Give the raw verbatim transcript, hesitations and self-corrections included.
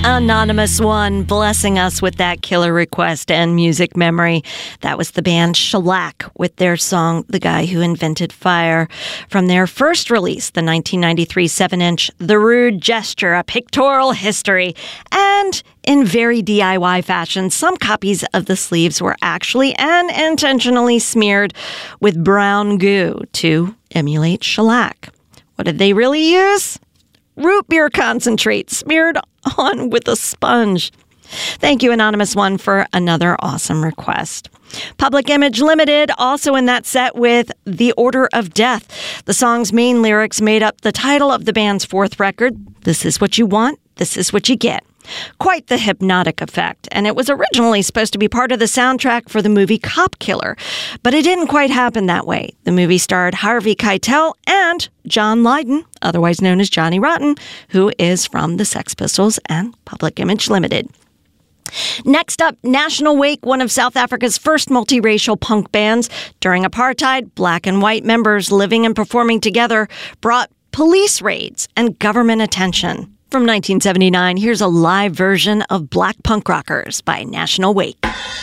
Anonymous One blessing us with that killer request and music memory. That was the band Shellac with their song The Guy Who Invented Fire from their first release, the nineteen ninety-three seven-inch The Rude Gesture, A Pictorial History. And in very D I Y fashion, some copies of the sleeves were actually and intentionally smeared with brown goo to emulate shellac. What did they really use? Root beer concentrate smeared on with a sponge. Thank you, Anonymous One, for another awesome request. Public Image Limited, also in that set with The Order of Death. The song's main lyrics made up the title of the band's fourth record, This Is What You Want, This Is What You Get. Quite the hypnotic effect, and it was originally supposed to be part of the soundtrack for the movie Cop Killer, but it didn't quite happen that way. The movie starred Harvey Keitel and John Lydon, otherwise known as Johnny Rotten, who is from the Sex Pistols and Public Image Limited. Next up, National Wake, one of South Africa's first multiracial punk bands. During apartheid, black and white members living and performing together brought police raids and government attention. From nineteen seventy-nine, here's a live version of Black Punk Rockers by National Wake.